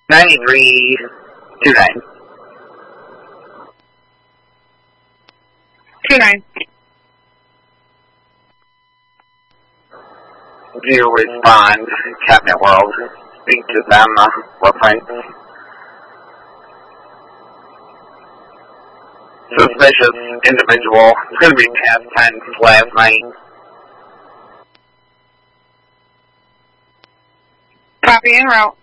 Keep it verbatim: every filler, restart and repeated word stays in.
ninety-three two nine. two nine. Do you respond, Cabinet World? Speak to them, uh, reference. Suspicious individual. It's going to be past ten last night. Copy en route.